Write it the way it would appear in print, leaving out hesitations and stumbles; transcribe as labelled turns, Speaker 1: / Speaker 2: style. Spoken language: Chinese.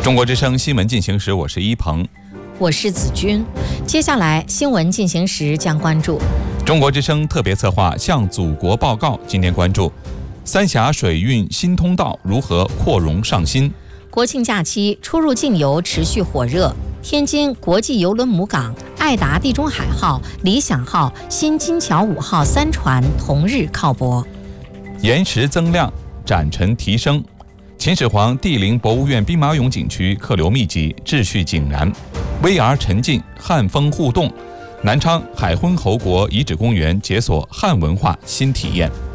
Speaker 1: 中国之声新闻进行时，我是一鹏，
Speaker 2: 我是子君。接下来新闻进行时将关注
Speaker 1: 中国之声特别策划向祖国报告。今天关注三峡水运新通道如何扩容上新。
Speaker 2: 国庆假期出入境游持续火热，天津国际邮轮母港、爱达地中海号、理想号、新金桥5号3船同日靠泊。
Speaker 1: 岩石增量，展陈提升。秦始皇帝陵博物院兵马俑景区客流密集，秩序井然。VR 沉浸，汉风互动。南昌海昏侯国遗址公园解锁汉文化新体验。